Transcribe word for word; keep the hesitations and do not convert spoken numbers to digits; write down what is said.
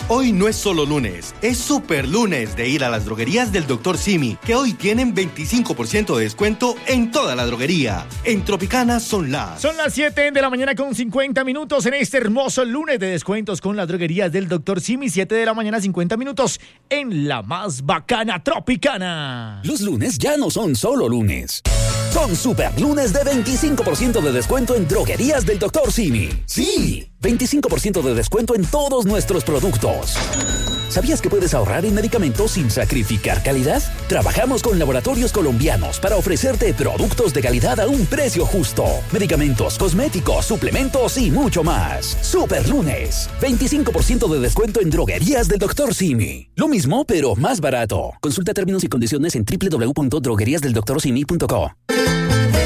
Hoy no es solo lunes, es super lunes de ir a las droguerías del doctor Simi, que hoy tienen veinticinco por ciento de descuento en toda la droguería. En Tropicana son las... Son las siete de la mañana con cincuenta minutos en este hermoso lunes de descuentos con las droguerías del doctor Simi. siete de la mañana, cincuenta minutos en la más bacana Tropicana. Los lunes ya no son solo lunes. Son super lunes de veinticinco por ciento de descuento en droguerías del doctor Simi. Sí, veinticinco por ciento de descuento en todos nuestros productos. ¿Sabías que puedes ahorrar en medicamentos sin sacrificar calidad? Trabajamos con laboratorios colombianos para ofrecerte productos de calidad a un precio justo. Medicamentos, cosméticos, suplementos y mucho más. Super lunes. veinticinco por ciento de descuento en droguerías del doctor Simi. Lo mismo, pero más barato. Consulta términos y condiciones en doble u doble u doble u punto droguerías del doctor simi punto co.